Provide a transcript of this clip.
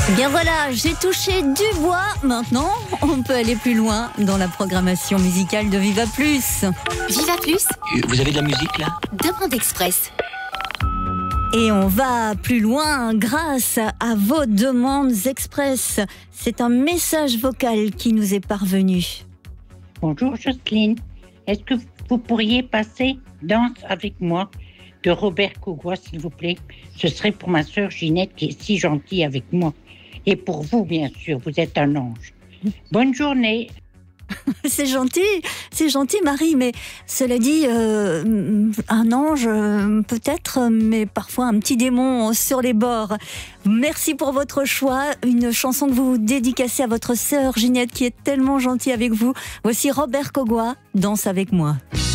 Bien voilà, j'ai touché du bois. Maintenant, on peut aller plus loin dans la programmation musicale de Viva Plus. Viva Plus, Vous avez de la musique là? demande express. Et on va plus loin grâce à vos demandes express. C'est un message vocal qui nous est parvenu. Bonjour Jocelyne, est-ce que vous pourriez passer Danse avec moi de Robert Cogua, s'il vous plaît? Ce serait pour ma sœur Ginette qui est si gentille avec moi. Et pour vous, bien sûr, vous êtes un ange. Bonne journée. C'est gentil Marie, mais cela dit, un ange peut-être, mais parfois un petit démon sur les bords. Merci pour votre choix, une chanson que vous dédicacez à votre sœur Ginette qui est tellement gentille avec vous. Voici Robert Cogua, Danse avec moi.